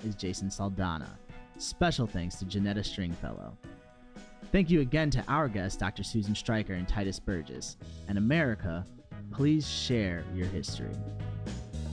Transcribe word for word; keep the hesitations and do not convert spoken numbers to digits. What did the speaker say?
is Jason Saldana. Special thanks to Janetta Stringfellow. Thank you again to our guests, Doctor Susan Stryker and Titus Burgess. And America, please share your history.